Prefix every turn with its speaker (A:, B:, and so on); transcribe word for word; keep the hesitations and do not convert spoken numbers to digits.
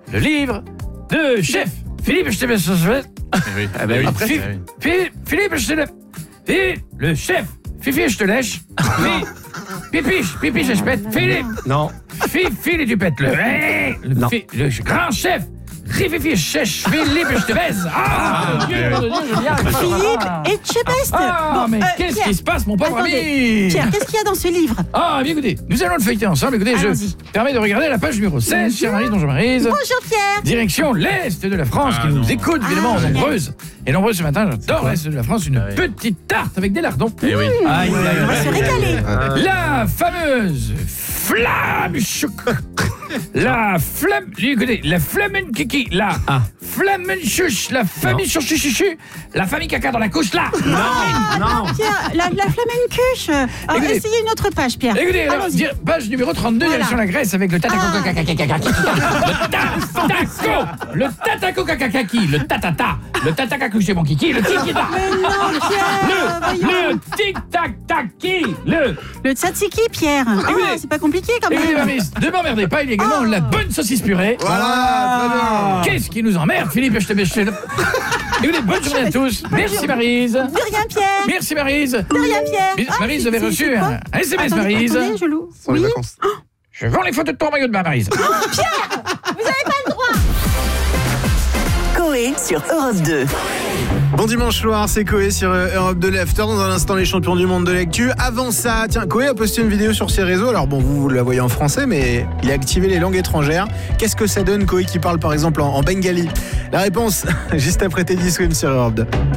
A: le livre de chef Philippe, je te laisse.
B: Oui.
A: Ah bah oui.
B: Après,
A: Philippe,
B: ah oui.
A: Philippe, Philippe, je te laisse. Philippe, le chef. Fifi, je te lèche. Pipi, pipi, je pète. Philippe.
C: Non.
A: Fifi, et tu pètes le. Hey, le,
C: Non.
A: fi- le grand chef. Fifi, chèche. Philippe, je te baise. Ah, mon Dieu, mon Dieu, je viens.
D: Philippe et Chebest.
A: Ah,
D: Bon,
A: mais
D: euh,
A: qu'est-ce
D: Pierre,
A: qui se passe, mon pauvre
D: attendez.
A: ami?
D: Pierre, qu'est-ce qu'il y a dans ce livre?
A: Ah, bien écoutez, nous allons le feuilleter ensemble. Écoutez, je
D: Allons-y.
A: permets de regarder la page numéro seize, chère Maryse, bonjour Maryse.
D: Bonjour Pierre.
A: Direction l'Est de la France,
B: Ah,
A: qui nous
B: non.
A: écoute, évidemment,
D: Ah,
A: nombreuses. Et nombreuses ce matin, j'adore
B: quoi
A: l'Est de la France, une
B: Ah oui.
A: petite tarte avec des lardons.
B: Eh oui.
C: Aïe, aïe,
D: On va
C: aïe,
D: se
C: aïe,
D: régaler.
C: aïe.
A: La fameuse flamme choc. La flamme, écoutez, la flamme kiki, la
C: Ah.
A: flamme chouche, la famille chouchouchouchou, la famille caca dans la couche, là.
C: Non, non.
D: Pierre, la, la flamencuche. Alors,
A: Écoutez.
D: essayez une autre page, Pierre.
A: Écoutez, alors,
D: Allons-y.
A: dire- page numéro trente-deux,
D: Voilà.
A: direction la Grèce avec le tataco
D: Ah.
A: kakakakakaki. Le tatako, le tatako kakakaki, le tatata, le tatakaku chez mon kiki, le tiki-ta.
D: Mais non, Pierre, voyons.
A: Le tic-tac-taki, le...
D: Le tzatziki, Pierre. Ah,
A: Écoutez.
D: c'est pas compliqué quand
A: Écoutez,
D: même.
A: Maryse, ne m'emmerdez pas, il y a également
D: Ah.
A: la bonne saucisse purée.
C: Voilà,
A: Qu'est-ce qui nous emmerde, Philippe, je te bêche. Écoutez, bonne journée à tous. Merci Maryse.
D: De rien, Pierre.
A: Merci Maryse.
D: De rien, Pierre.
A: Bis-
D: Ah,
A: Maryse,
D: c'est-
A: vous avez
D: c'est-
A: reçu
D: c'est quoi
A: un un S M S,
D: Attendez,
A: Maryse.
D: attendez, je loue.
E: Pour les
D: Oui.
E: vacances.
A: Je vends les photos de ton maillot de bain, Maryse.
D: Vous avez pas le droit.
F: Coé sur Europe deux.
E: Bon dimanche soir, c'est Coé sur euh, Europe deux l'After. Dans un instant, les champions du monde de l'actu. Avant ça, tiens, Coé a posté une vidéo sur ses réseaux. Alors bon, vous, vous la voyez en français, mais il a activé les langues étrangères. Qu'est-ce que ça donne, Coé qui parle par exemple en, en bengali? La réponse, juste après Teddy Swim sur Europe deux.